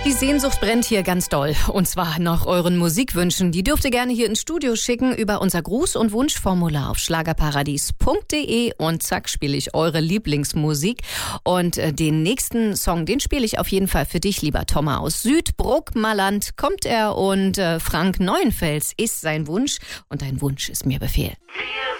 Die Sehnsucht brennt hier ganz doll. Und zwar nach euren Musikwünschen. Die dürft ihr gerne hier ins Studio schicken über unser Gruß- und Wunschformular auf schlagerparadies.de. Und zack, spiele ich eure Lieblingsmusik. Und den nächsten Song, den spiele ich auf jeden Fall für dich, lieber Thomas. Aus Südbruckmalland kommt er und Frank Neuenfels ist sein Wunsch. Und dein Wunsch ist mir Befehl. Wir